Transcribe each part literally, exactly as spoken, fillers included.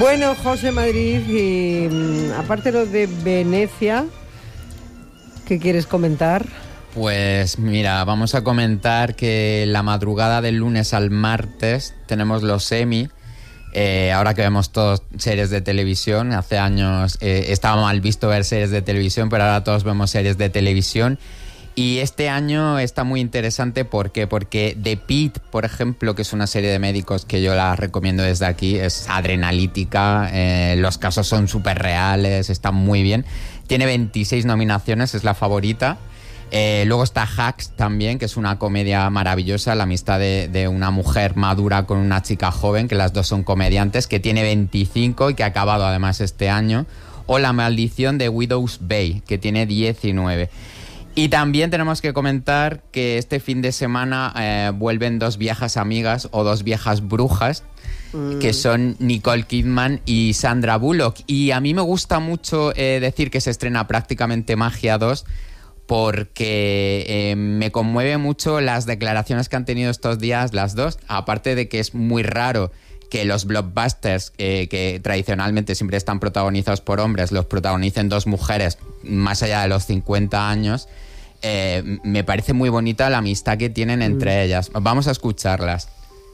Bueno, José Madrid, y aparte lo de Venecia, ¿qué quieres comentar? Pues mira, vamos a comentar que la madrugada del lunes al martes tenemos los Emmy. Eh, ahora que vemos todos series de televisión, hace años eh, estaba mal visto ver series de televisión, pero ahora todos vemos series de televisión. Y este año está muy interesante, ¿por qué? Porque The Pitt, por ejemplo, que es una serie de médicos que yo la recomiendo desde aquí, es adrenalítica, eh, los casos son súper reales, están muy bien. Tiene veintiséis nominaciones, es la favorita. Eh, luego está Hacks también, que es una comedia maravillosa, la amistad de, de una mujer madura con una chica joven, que las dos son comediantes, que tiene veinticinco y que ha acabado además este año. O La maldición de Widow's Bay, que tiene diecinueve. Y también tenemos que comentar que este fin de semana eh, vuelven dos viejas amigas o dos viejas brujas, mm. que son Nicole Kidman y Sandra Bullock. Y a mí me gusta mucho eh, decir que se estrena prácticamente Magia dos, porque eh, me conmueve mucho las declaraciones que han tenido estos días las dos, aparte de que es muy raro que los blockbusters, eh, que tradicionalmente siempre están protagonizados por hombres, los protagonicen dos mujeres más allá de los cincuenta años. Eh, me parece muy bonita la amistad que tienen entre mm. ellas. Vamos a escucharlas.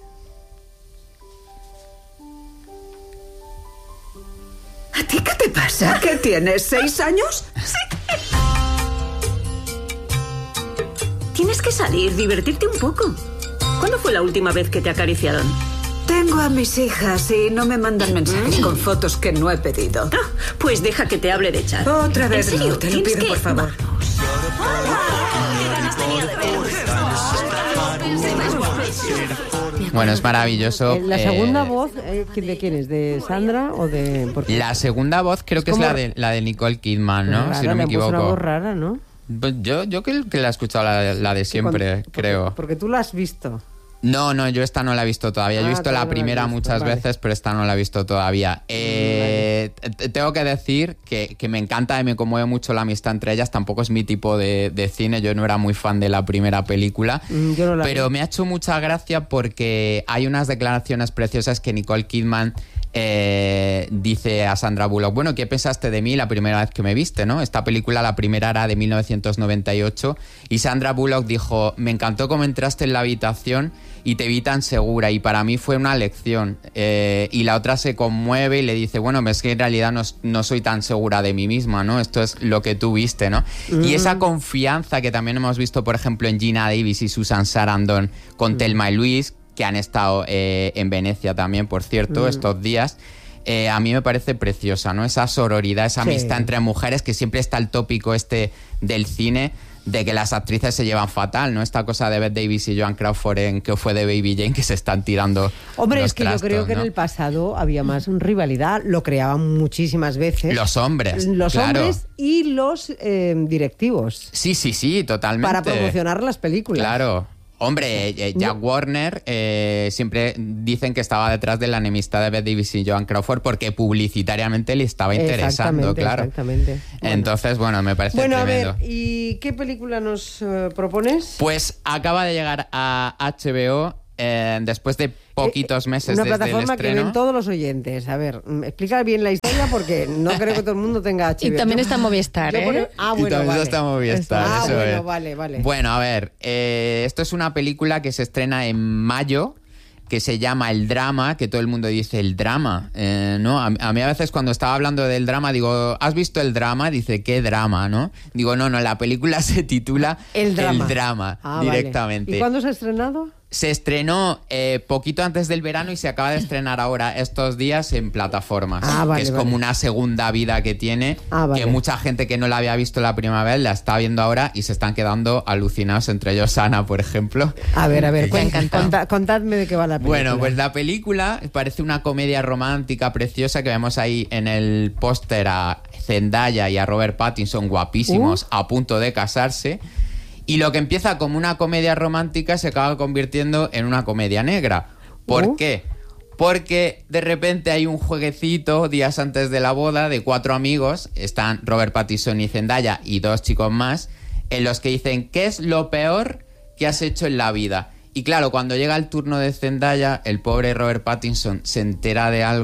¿A ti qué te pasa? ¿Qué tienes? ¿Seis años? Sí. Tienes que salir, divertirte un poco. ¿Cuándo fue la última vez que te acariciaron? Tengo a mis hijas y no me mandan mensajes mm. con fotos que no he pedido. Ah, pues deja que te hable de Chad. Otra vez, ¿En serio? no, te lo pido, que... por favor. Bueno, es maravilloso. La segunda eh, voz, ¿de quién es? ¿De Sandra o de...? Porque... La segunda voz creo es que como... es la de, la de Nicole Kidman, ¿no? Rara, si no me equivoco. Es una voz rara, ¿no? Pues yo, yo creo que la he escuchado la, la de siempre, cuando, porque, creo. Porque tú la has visto. No, no, yo esta no la he visto todavía. Yo he visto ah, la no primera la visto, muchas vale. veces, pero esta no la he visto todavía. Eh, vale. Tengo que decir que, que me encanta y me conmueve mucho la amistad entre ellas. Tampoco es mi tipo de, de cine. Yo no era muy fan de la primera película. Mm, yo no la pero vi. me ha hecho mucha gracia porque hay unas declaraciones preciosas que Nicole Kidman eh, dice a Sandra Bullock: bueno, ¿qué pensaste de mí la primera vez que me viste, ¿no? Esta película, la primera, era de mil novecientos noventa y ocho, y Sandra Bullock dijo: me encantó cómo entraste en la habitación y te vi tan segura, y para mí fue una lección. Eh, y la otra se conmueve y le dice: bueno, es que en realidad no, no soy tan segura de mí misma, ¿no? Esto es lo que tú viste, ¿no? Mm. Y esa confianza que también hemos visto, por ejemplo, en Gina Davis y Susan Sarandon con mm. Thelma y Louise, que han estado eh, en Venecia también, por cierto, mm. estos días. Eh, a mí me parece preciosa, ¿no? Esa sororidad, esa sí. amistad entre mujeres, que siempre está el tópico este del cine, de que las actrices se llevan fatal, ¿no? Esta cosa de Bette Davis y Joan Crawford en que fue de Baby Jane, que se están tirando. Hombre, los es que trastos, yo creo que ¿no? en el pasado había más rivalidad, lo creaban muchísimas veces. Los hombres, Los claro. hombres y los eh, directivos. Sí, sí, sí, totalmente. Para promocionar las películas. Claro. Hombre, eh, Jack no. Warner eh, siempre dicen que estaba detrás de la enemistad de Bette Davis y Joan Crawford porque publicitariamente le estaba interesando, claro. Exactamente. Bueno. Entonces, bueno, me parece bueno, tremendo. A ver, ¿y qué película nos uh, propones? Pues acaba de llegar a H B O eh, después de poquitos meses Una desde el plataforma estreno. que ven todos los oyentes. A ver, explica bien la historia porque no creo que todo el mundo tenga H B O. Y también está Movistar, ¿eh? Pone... Ah, bueno, y también vale. está Movistar, ah, eso bueno, es. vale, vale. Bueno, a ver, eh, esto es una película que se estrena en mayo, que se llama El Drama, que todo el mundo dice el drama, eh, ¿no? A, a mí a veces cuando estaba hablando del drama digo, ¿has visto El Drama? Dice, ¿qué drama, no? Digo, no, no, la película se titula El Drama, El Drama ah, directamente. Vale. ¿Y cuándo se ha estrenado? Se estrenó eh, poquito antes del verano y se acaba de estrenar ahora estos días en plataformas, ah, vale, que es vale. como una segunda vida que tiene, ah, vale. que mucha gente que no la había visto la primera vez la está viendo ahora y se están quedando alucinados, entre ellos Ana, por ejemplo. A ver, a ver, Me cont- cont- contadme de qué va la película. Bueno, pues la película parece una comedia romántica preciosa, que vemos ahí en el póster a Zendaya y a Robert Pattinson guapísimos, uh. a punto de casarse. Y lo que empieza como una comedia romántica se acaba convirtiendo en una comedia negra. ¿Por uh. qué? Porque de repente hay un jueguecito días antes de la boda de cuatro amigos, están Robert Pattinson y Zendaya y dos chicos más, en los que dicen, ¿qué es lo peor que has hecho en la vida? Y claro, cuando llega el turno de Zendaya, el pobre Robert Pattinson se entera de algo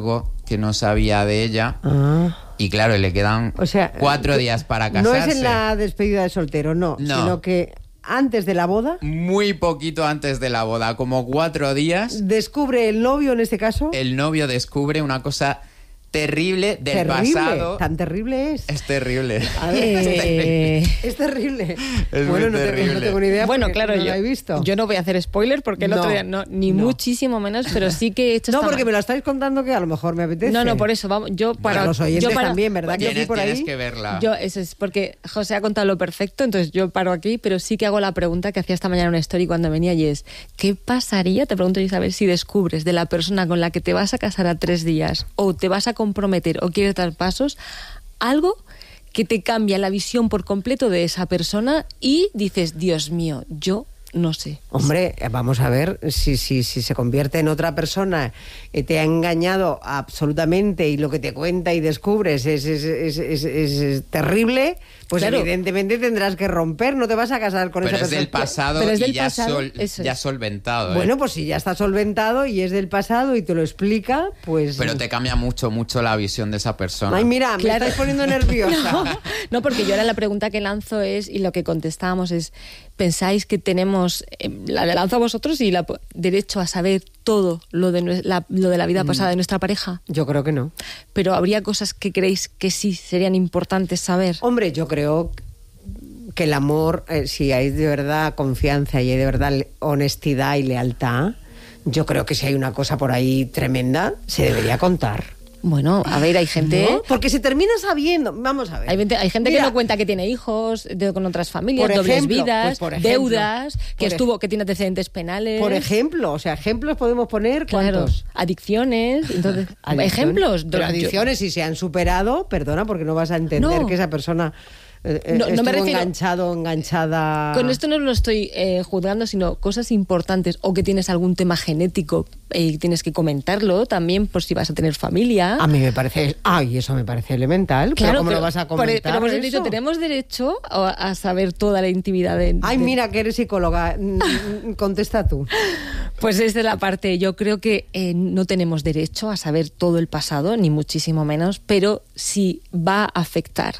que no sabía de ella. Ah. Y claro, le quedan O sea, cuatro días para casarse. No es en la despedida de soltero, no, No. sino que antes de la boda Muy poquito antes de la boda, como cuatro días, descubre el novio, en este caso. el novio descubre una cosa terrible del terrible, pasado. tan terrible es. Es terrible. A ver, Eh, es terrible. Es bueno, muy no, te- terrible. no tengo ni idea. Bueno, porque claro, no yo, la he visto. yo no voy a hacer spoiler porque el No, otro día no, ni no. muchísimo menos, pero sí que he hecho No, esta porque ma- me lo estáis contando que a lo mejor me apetece. No, no, por eso, vamos, yo para... Para los oyentes yo para- también, ¿verdad? Que Tienes, aquí por tienes ahí. que verla. Yo, eso es porque José ha contado lo perfecto, entonces yo paro aquí, pero sí que hago la pregunta que hacía esta mañana en una story cuando venía y es, ¿qué pasaría, te pregunto Isabel, si descubres de la persona con la que te vas a casar a tres días o te vas a comprometer o quieres dar pasos, algo que te cambia la visión por completo de esa persona y dices, Dios mío, yo no sé. Hombre, eh, vamos a ver si, si, si se convierte en otra persona y te ha engañado absolutamente y lo que te cuenta y descubres es, es, es, es- es- es terrible, pues Claro. evidentemente tendrás que romper, no te vas a casar con Pero esa es persona. del pasado Pero es y del ya, pasado, sol- eso ya es. solventado. ¿eh? Bueno, pues si ya está solventado y es del pasado y te lo explica, pues... Pero te cambia mucho, mucho la visión de esa persona. Ay, mira, me Claro. estáis poniendo nerviosa. No, no, porque yo ahora la pregunta que lanzo es, y lo que contestábamos es, ¿pensáis que tenemos, eh, la lanzo a vosotros y la, derecho a saber todo lo de, nue- la, lo de la vida pasada de nuestra pareja? Yo creo que no. Pero habría cosas que creéis que sí serían importantes saber. Hombre, yo creo que el amor, eh, si hay de verdad confianza y hay de verdad le- honestidad y lealtad, yo creo que si hay una cosa por ahí tremenda, se debería contar. Bueno, a ver, hay gente... ¿No? Porque se termina sabiendo. Vamos a ver. Hay gente, hay gente Mira, que no cuenta que tiene hijos de- con otras familias, Por dobles ejemplo, vidas, pues por ejemplo, deudas, que por estuvo, que tiene antecedentes penales. Por ejemplo, o sea, ejemplos podemos poner. Claro, ¿Cuántos? adicciones, entonces, Adicciones. ejemplos. Pero Yo- adicciones, si se han superado, perdona, porque no vas a entender No. que esa persona eh, eh, No, no me estuvo refiero- enganchado, enganchada. Con esto no lo estoy eh, juzgando, sino cosas importantes, o que tienes algún tema genético y tienes que comentarlo también por si vas a tener familia. A mí me parece. Ay, eso me parece elemental. Claro, ¿cómo lo vas a por- comentar? pero por eso te he dicho, eso? tenemos derecho a, a saber toda la intimidad de... Ay, de- mira, que eres psicóloga. Mm, Contesta tú. Pues esta es la parte, yo creo que eh, no tenemos derecho a saber todo el pasado, ni muchísimo menos, pero si va a afectar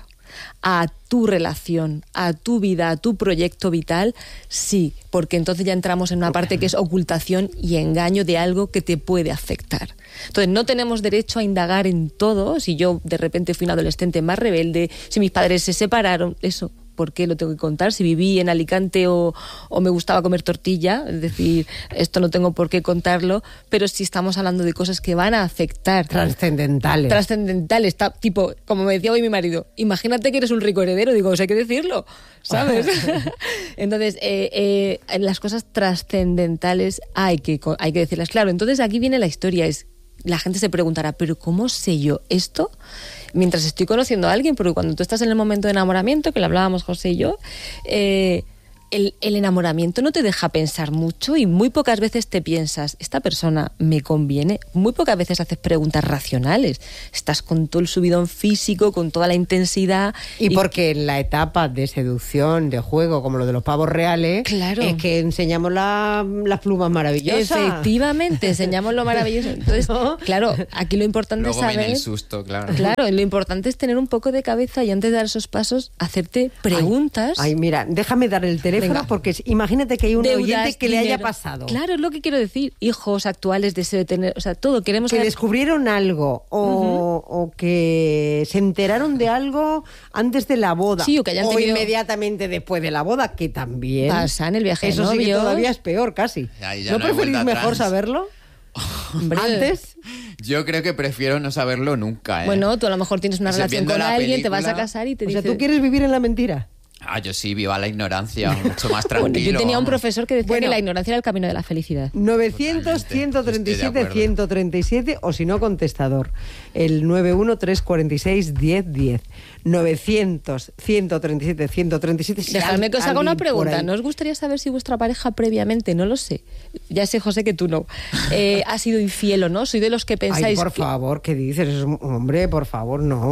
a tu relación, a tu vida, a tu proyecto vital, sí, porque entonces ya entramos en una parte que es ocultación y engaño de algo que te puede afectar. Entonces no tenemos derecho a indagar en todo, si yo de repente fui un adolescente más rebelde, si mis padres se separaron, eso. ¿Por qué lo tengo que contar? Si viví en Alicante o, o me gustaba comer tortilla, es decir, esto no tengo por qué contarlo, pero si estamos hablando de cosas que van a afectar, Trascendentales. trascendentales, ta- tipo, como me decía hoy mi marido, imagínate que eres un rico heredero, digo, pues hay que decirlo, ¿sabes? Entonces, eh, eh, las cosas trascendentales hay que, co- hay que decirlas, claro. Entonces aquí viene la historia, es la gente se preguntará, ¿pero cómo sé yo esto? Mientras estoy conociendo a alguien, porque cuando tú estás en el momento de enamoramiento, que lo hablábamos José y yo, eh, el, el enamoramiento no te deja pensar mucho y muy pocas veces te piensas, ¿esta persona me conviene? Muy pocas veces haces preguntas racionales. Estás con todo el subidón físico, con toda la intensidad. Y porque en la etapa de seducción, de juego, como lo de los pavos reales, Claro. es que enseñamos la- las plumas maravillosas. Efectivamente, enseñamos lo maravilloso. Entonces, ¿No? claro, aquí lo importante Luego es viene saber... el susto, claro. Claro, lo importante es tener un poco de cabeza y antes de dar esos pasos, hacerte preguntas. Ay, mira, déjame dar el teléfono Venga. porque es- imagínate que hay un deudas, oyente que le haya dinero. pasado. Claro, es lo que quiero decir. Hijos actuales, deseo de tener, o sea, todo queremos Que saber- descubrieron algo o, o que se enteraron de algo antes de la boda Sí, o que hayan tenido- inmediatamente después de la boda, que también Pasa en el viaje de eso sí que novios. todavía es peor casi. Ahí ya ¿No, no hay preferís vuelta mejor atrás. saberlo Hombre. antes? Yo creo que prefiero no saberlo nunca, ¿eh? Bueno, tú a lo mejor tienes una O sea, relación viendo con la alguien, te vas a película- casar y te O sea, dice... ¿tú quieres vivir en la mentira? Ah, yo sí, viva la ignorancia, mucho más tranquilo. Bueno, yo tenía un vamos. profesor que decía Bueno. que la ignorancia era el camino de la felicidad. novecientos, ciento treinta y estoy de siete, acuerdo. ciento treinta y siete o si no, contestador. El nueve uno tres cuatro seis, diez diez. novecientos, ciento treinta y siete, ciento treinta y siete. Si Dejadme que os haga una alguien por pregunta. ahí- ¿No os gustaría saber si vuestra pareja previamente, no lo sé, ya sé, José, que tú no, eh, ha sido infiel o no? Soy de los que pensáis Ay, por que... favor, ¿qué dices? Es un- Hombre, por favor, no.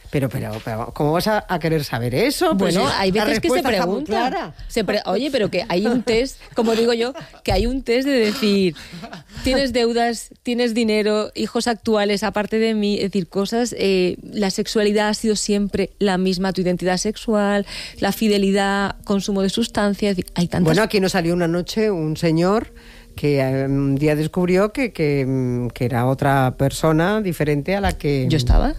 Pero, pero, pero, ¿cómo vas a, a querer saber eso? Pues Bueno, si hay la veces que se respuesta está muy pregunta. clara. Se pre- Oye, pero que hay un test, como digo yo, que hay un test de decir, tienes deudas, tienes dinero, hijos actuales aparte de mí, es decir, cosas, eh, la sexualidad ha sido siempre la misma, tu identidad sexual, la fidelidad, consumo de sustancias, es decir, hay tantas... Bueno, aquí nos salió una noche un señor que eh, un día descubrió que, que, que era otra persona diferente a la que... Yo estaba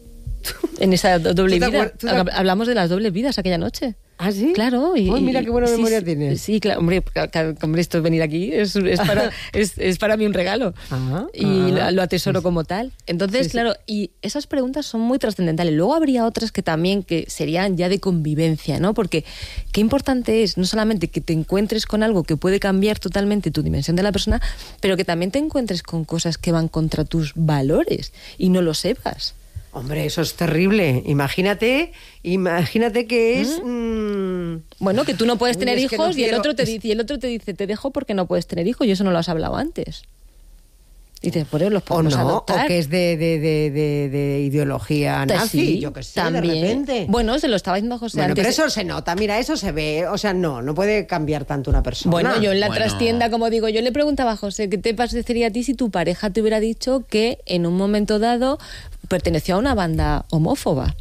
en esa do- doble ¿Tú te vida. acuer- tú te- Hab- Hablamos de las dobles vidas aquella noche. ¿Ah, sí? Claro. Y, Ay, mira qué buena sí, memoria sí, tienes. Sí, claro. Hombre, ca- ca- hombre, esto de venir aquí es, es, para, es, es para mí un regalo. Ah, y ah. lo, lo atesoro como tal. Entonces, Sí, sí. claro, y esas preguntas son muy trascendentales. Luego habría otras que también que serían ya de convivencia, ¿no? Porque qué importante es no solamente que te encuentres con algo que puede cambiar totalmente tu dimensión de la persona, pero que también te encuentres con cosas que van contra tus valores y no lo sepas. Hombre, eso es terrible. Imagínate, imagínate que es... mm, Bueno, que tú no puedes Uy, tener es que hijos no y el quiero- otro te es- dice, y el otro te dice, te dejo porque no puedes tener hijos y eso no lo has hablado antes. Y dices, por eso los o podemos no, adoptar. o que es de, de, de, de, de ideología Ta- nazi, sí, yo que sé, también. de repente. Bueno, se lo estaba diciendo José Bueno, antes. pero eso se nota, mira, eso se ve, o sea, no, no puede cambiar tanto una persona. Bueno, yo en la Bueno. trastienda, como digo, yo le preguntaba a José, ¿qué te parecería a ti si tu pareja te hubiera dicho que en un momento dado perteneció a una banda homófoba?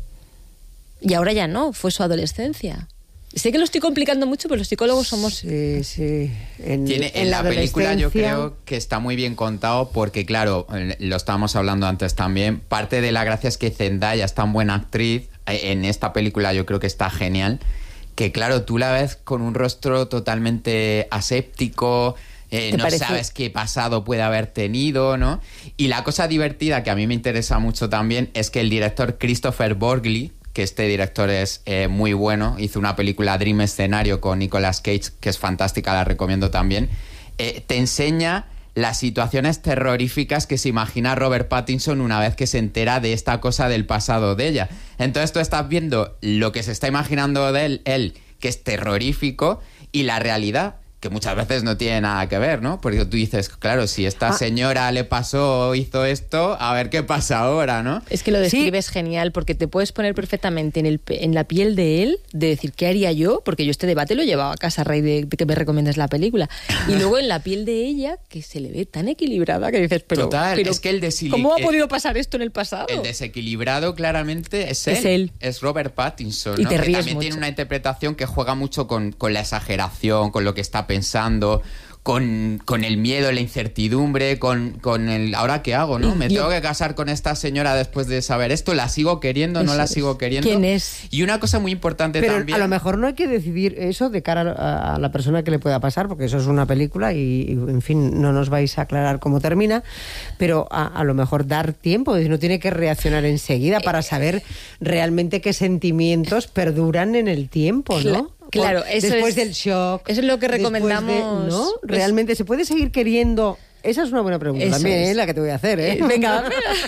Y ahora ya no, fue su adolescencia. Sé que lo estoy complicando mucho, pero los psicólogos somos... Sí, sí. En, Tiene, en, en la, película yo adolescencia- creo que está muy bien contado porque, claro, eh, lo estábamos hablando antes también, parte de la gracia es que Zendaya es tan buena actriz, eh, en esta película yo creo que está genial, que claro, tú la ves con un rostro totalmente aséptico, eh, ¿Te no parece? sabes qué pasado puede haber tenido, ¿no? Y la cosa divertida que a mí me interesa mucho también es que el director Christopher Borgli, que este director es eh, muy bueno, hizo una película Dream Escenario con Nicolas Cage, que es fantástica, la recomiendo también, eh, te enseña las situaciones terroríficas que se imagina Robert Pattinson una vez que se entera de esta cosa del pasado de ella. Entonces tú estás viendo lo que se está imaginando de él, él que es terrorífico, y la realidad, que muchas veces no tiene nada que ver, ¿no? Porque tú dices, claro, si esta Ah. señora le pasó o hizo esto, a ver qué pasa ahora, ¿no? Es que lo describes genial, porque te puedes poner perfectamente en, el, pe- en la piel de él, de decir, ¿qué haría yo? Porque yo este debate lo llevaba a casa, Rey, de, de que me recomiendes la película. Y luego en la piel de ella, que se le ve tan equilibrada, que dices, pero... Total, pero es que el desili- ¿cómo ha el- podido pasar esto en el pasado? El desequilibrado claramente es él. Es él. Es Robert Pattinson, Y ¿no? te Que ríes también tiene mucho. una interpretación que juega mucho con, con la exageración, con lo que está pensando, con, con el miedo, la incertidumbre, con, con el ¿ahora qué hago, no? Y Me yo- tengo que casar con esta señora después de saber esto, ¿la sigo queriendo, no Eso la es. sigo queriendo? ¿Quién es? Y una cosa muy importante Pero también... a lo mejor no hay que decidir eso de cara a, a la persona que le pueda pasar, porque eso es una película y, y, en fin, no nos vais a aclarar cómo termina, pero a, a lo mejor dar tiempo, es decir, no tiene que reaccionar enseguida para saber realmente qué sentimientos perduran en el tiempo, ¿no? Cla- claro, Por- eso después es- del shock. eso es lo que después de- recomendamos. ¿no? Es- Realmente, ¿se puede seguir queriendo? Esa es una buena pregunta Eso también, es. ¿eh? La que te voy a hacer, ¿eh? Eh, venga.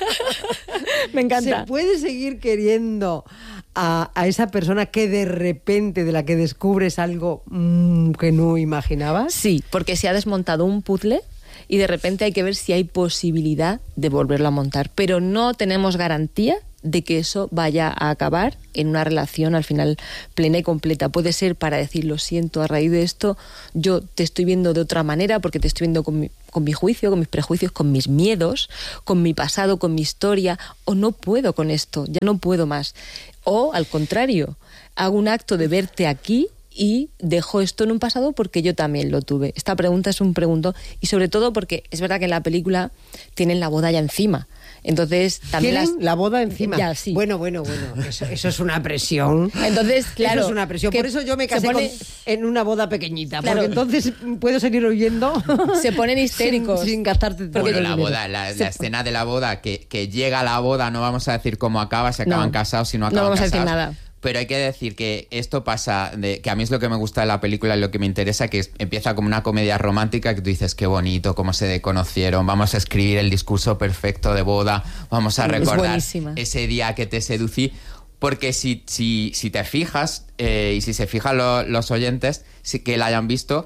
Me encanta. ¿Se puede seguir queriendo a, a esa persona que de repente, de la que descubres algo mm, que no imaginabas? Sí, porque se ha desmontado un puzzle y de repente hay que ver si hay posibilidad de volverlo a montar. Pero no tenemos garantía de que eso vaya a acabar en una relación al final plena y completa. Puede ser para decir, lo siento, a raíz de esto yo te estoy viendo de otra manera porque te estoy viendo con mi, con mi juicio, con mis prejuicios, con mis miedos, con mi pasado, con mi historia, o no puedo con esto, ya no puedo más. O al contrario, hago un acto de verte aquí y dejo esto en un pasado porque yo también lo tuve. Esta pregunta es un pregunto y sobre todo porque es verdad que en la película tienen la boda ya encima. Entonces también ¿Tienen las... la boda encima? Ya, sí. Bueno, bueno, bueno, eso, eso es una presión. Entonces, claro, Eso es una presión. que Por eso yo me se casé pone- con- en una boda pequeñita, Claro. porque entonces puedo seguir oyendo. Se ponen histéricos. Sin, sin gastarte todo Porque Bueno, el la dinero. boda, la, Se- la escena de la boda, que, que llega a la boda, no vamos a decir cómo acaba, si acaban No. casados, si no No acaban vamos a decir casados. nada. Pero hay que decir que esto pasa, de, que a mí es lo que me gusta de la película y lo que me interesa, que es- empieza como una comedia romántica que tú dices, qué bonito, cómo se conocieron, vamos a escribir el discurso perfecto de boda, vamos a Es recordar buenísima. ese día que te seducí. Porque si, si, si te fijas, eh, y si se fijan lo- los oyentes, si que la hayan visto,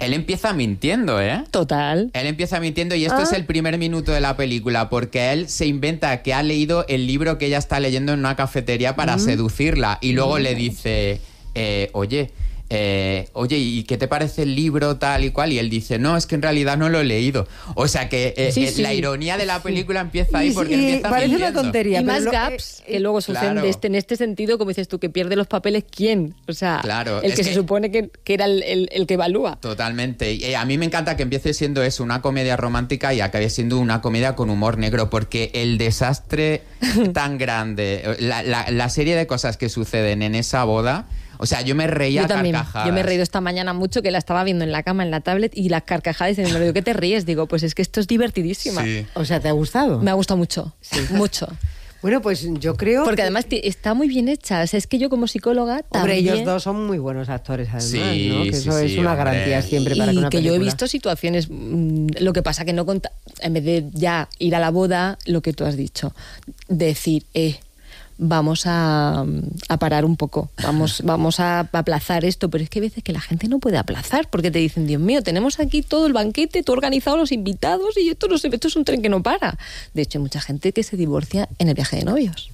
él empieza mintiendo, ¿eh? Total. Él empieza mintiendo y esto Ah. es el primer minuto de la película, porque él se inventa que ha leído el libro que ella está leyendo en una cafetería para Mm. seducirla y luego le dice, eh, oye... Eh, oye, ¿y qué te parece el libro tal y cual? Y él dice, no, es que en realidad no lo he leído. O sea que eh, Sí, eh, sí. la ironía de la película empieza ahí porque Y empieza parece mintiendo. una tontería. Y pero más lo- gaps eh, que luego suceden claro. de este, en este sentido, como dices tú, que pierde los papeles, ¿quién? O sea, Claro, el es que, que- se supone que, que era el, el- el que evalúa. Totalmente. Y eh, a mí me encanta que empiece siendo eso, una comedia romántica y acabe siendo una comedia con humor negro, porque el desastre tan grande, la, la- la serie de cosas que suceden en esa boda, o sea, yo me reía Yo a también. carcajadas. Yo me he reído esta mañana mucho, que la estaba viendo en la cama, en la tablet, y las carcajadas, y me digo, ¿qué te ríes? Digo, pues es que esto es divertidísima. Sí. O sea, ¿te ha gustado? Me ha gustado mucho, mucho. Bueno, pues yo creo... Porque que- además ti- está muy bien hecha. O sea, es que yo como psicóloga Hombre, también... ellos dos son muy buenos actores, además, Sí, ¿no? Que sí, eso sí, es una hombre. garantía siempre para y que una que yo he película- visto situaciones, mm, lo que pasa que no conta, en vez de ya ir a la boda, lo que tú has dicho, decir, eh, vamos a, a parar un poco, vamos, vamos a aplazar esto, pero es que hay veces que la gente no puede aplazar, porque te dicen, Dios mío, tenemos aquí todo el banquete, todo organizado, los invitados, y esto no se, esto es un tren que no para. De hecho, hay mucha gente que se divorcia en el viaje de novios.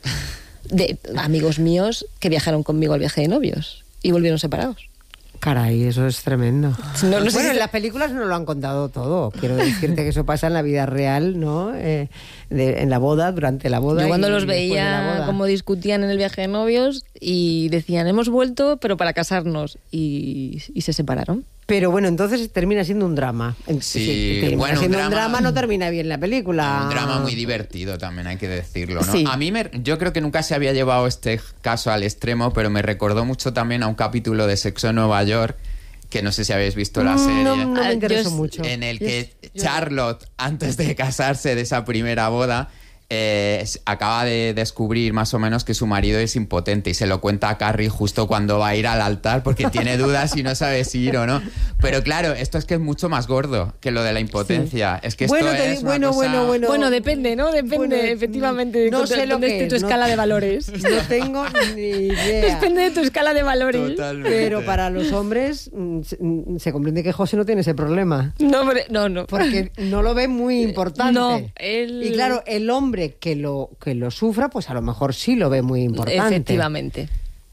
De amigos míos que viajaron conmigo al viaje de novios y volvieron separados. Caray, eso es tremendo. No, no sé bueno, si- en las películas no lo han contado todo. Quiero decirte que eso pasa en la vida real, ¿no? Eh, de- en la boda, durante la boda. Yo cuando y los después de la veía boda. como discutían en el viaje de novios y decían, hemos vuelto, pero para casarnos. Y, y se separaron. Pero bueno, entonces termina siendo un drama. En- Sí, termina bueno, un siendo un drama- drama, no termina bien la película. Un drama muy divertido también, hay que decirlo, ¿no? Sí. A mí, me, yo creo que nunca se había llevado este caso al extremo, pero me recordó mucho también a un capítulo de Sexo en Nueva York, que no sé si habéis visto la serie. No, no Ah, me interesó yo es- mucho. En el Yo- que yo- Charlotte, antes de casarse de esa primera boda, eh, s- acaba de descubrir más o menos que su marido es impotente y se lo cuenta a Carrie justo cuando va a ir al altar porque tiene dudas y no sabe si ir o no. Pero claro, esto es que es mucho más gordo que lo de la impotencia. Es que esto Bueno, te es di- una bueno, cosa- bueno, bueno. Bueno, depende, ¿no? Depende, Bueno, efectivamente, de no dónde- sé lo dónde que esté tu es, no- escala de valores. No tengo ni idea. Depende de tu escala de valores. Totalmente. Pero para los hombres mm, se, mm, se comprende que José no tiene ese problema. No, hombre, no, no. Porque no lo ve muy importante. No, él- Y claro, el hombre que lo, que lo sufra, pues a lo mejor sí lo ve muy importante. Efectivamente.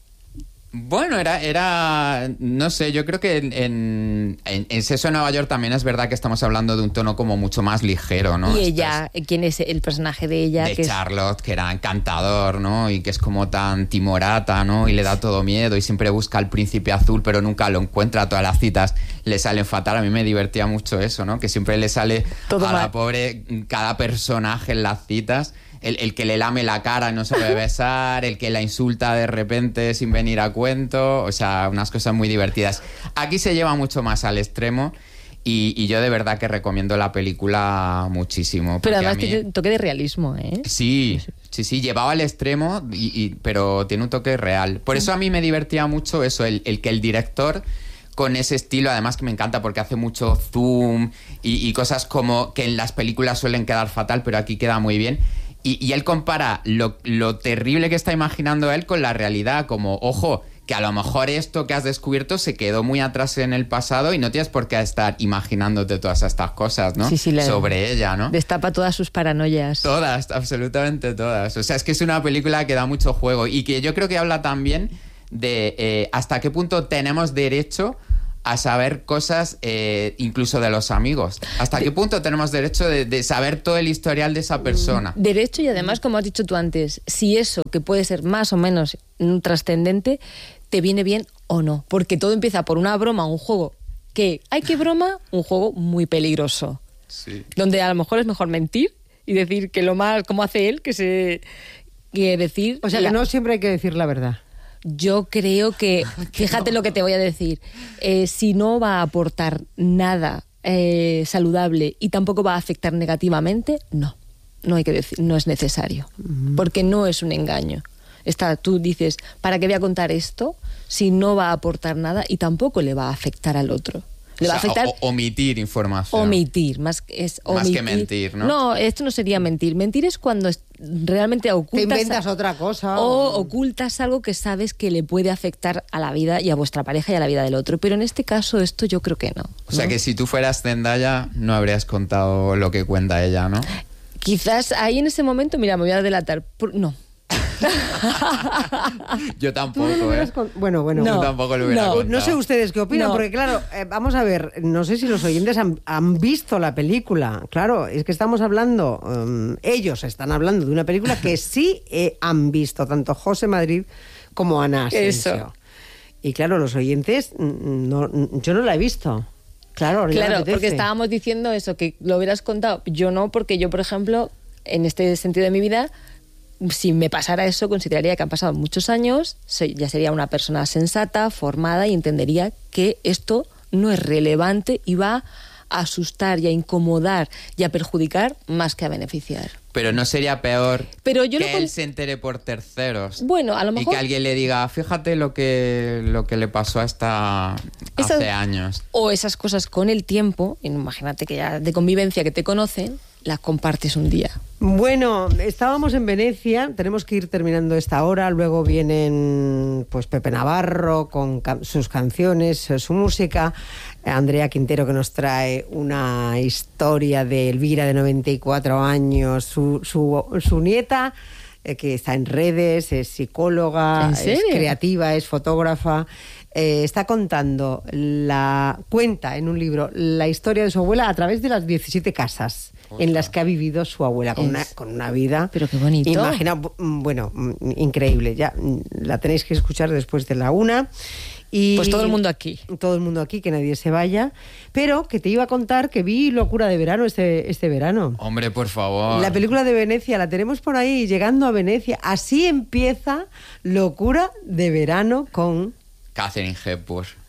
Bueno, era, era, no sé, yo creo que en, en, en, en Sexo en Nueva York también es verdad que estamos hablando de un tono como mucho más ligero, ¿no? Y Esto ella, ¿quién es el personaje de ella? de que es- Charlotte, que era encantador, ¿no? Y que es como tan timorata, ¿no? Y le da todo miedo y siempre busca al príncipe azul, pero nunca lo encuentra. Todas las citas le salen fatal. A mí me divertía mucho eso, ¿no? Que siempre le sale Todo a mal. la pobre cada personaje en las citas. El, el que le lame la cara y no sabe besar, el que la insulta de repente sin venir a cuento, o sea, unas cosas muy divertidas. Aquí se lleva mucho más al extremo y, y yo de verdad que recomiendo la película muchísimo. Pero porque a además mí- tiene un toque de realismo, ¿eh? Sí, sí, sí, llevaba al extremo, y, y- pero tiene un toque real. Por eso a mí me divertía mucho eso, el, el que el director con ese estilo, además que me encanta porque hace mucho zoom y, y cosas como que en las películas suelen quedar fatal, pero aquí queda muy bien. Y, y él compara lo, lo terrible que está imaginando él con la realidad, como, ojo, que a lo mejor esto que has descubierto se quedó muy atrás en el pasado y no tienes por qué estar imaginándote todas estas cosas, ¿no? Sí, sí, la- Sobre ella, ¿no? Destapa todas sus paranoias. Todas, absolutamente todas. O sea, es que es una película que da mucho juego y que yo creo que habla también de eh, hasta qué punto tenemos derecho a saber cosas eh, incluso de los amigos. ¿Hasta qué punto tenemos derecho de, de saber todo el historial de esa persona? Derecho y además, como has dicho tú antes, si eso, que puede ser más o menos mm, trascendente, te viene bien o no. Porque todo empieza por una broma, un juego que, ¡ay, qué broma! Un juego muy peligroso. Sí. Donde a lo mejor es mejor mentir y decir que lo más, como hace él, que se... que decir... O sea, que la- no siempre hay que decir la verdad. Yo creo que, fíjate lo que te voy a decir, eh, si no va a aportar nada eh, saludable y tampoco va a afectar negativamente, no, no hay que decir, no es necesario, porque no es un engaño. Está, tú dices, ¿para qué voy a contar esto si no va a aportar nada y tampoco le va a afectar al otro? Le va O sea, a afectar... o- omitir información. Omitir, más, es Más omitir. que mentir, ¿no? No, esto no sería mentir. Mentir es cuando es- realmente ocultas... Te inventas otra cosa. O ocultas algo que sabes que le puede afectar a la vida y a vuestra pareja y a la vida del otro. Pero en este caso, esto yo creo que no. O sea ¿no? que si tú fueras Zendaya, no habrías contado lo que cuenta ella, ¿no? Quizás ahí en ese momento, mira, me voy a delatar. Por- No. Yo Tú tampoco, no ¿eh? hubieras con- Bueno, bueno. Yo No, tampoco lo hubiera no. contado. No sé ustedes qué opinan, No. porque claro, eh, vamos a ver, no sé si los oyentes han, han visto la película. Claro, es que estamos hablando, um, ellos están hablando de una película que sí eh, han visto, tanto José Madrid como Ana Asensio. Eso. Y claro, los oyentes, mm, no, yo no la he visto. Claro, ahora ya me Claro, apetece. porque estábamos diciendo eso, que lo hubieras contado. Yo no, porque yo, por ejemplo, en este sentido de mi vida, si me pasara eso, consideraría que han pasado muchos años, soy- ya sería una persona sensata, formada y entendería que esto no es relevante y va a asustar y a incomodar y a perjudicar más que a beneficiar. Pero no sería peor Pero yo que lo con- él se entere por terceros. Bueno, a lo Y mejor... que alguien le diga, fíjate lo que, lo que le pasó a esta Esas- hace años. O esas cosas con el tiempo, imagínate que ya de convivencia que te conocen, las compartes un día. Bueno, estábamos en Venecia, tenemos que ir terminando esta hora, luego vienen pues Pepe Navarro con ca- sus canciones, eh, su música, Andrea Quintero que nos trae una historia de Elvira de noventa y cuatro años, su, su, su nieta eh, que está en redes, es psicóloga, ¿En es serio? creativa, es fotógrafa. Eh, está contando la cuenta en un libro la historia de su abuela a través de las diecisiete casas en las que ha vivido su abuela con, Es- una, con una vida. Pero qué bonito. Imagina, bu- bueno, mm, increíble. Ya mm, la tenéis que escuchar después de la una. Y Pues todo el mundo aquí. Todo el mundo aquí, que nadie se vaya. Pero que te iba a contar que vi Locura de Verano este, este verano. Hombre, por favor. La película de Venecia, la tenemos por ahí, llegando a Venecia. Así empieza Locura de Verano con... Catherine Hepburn.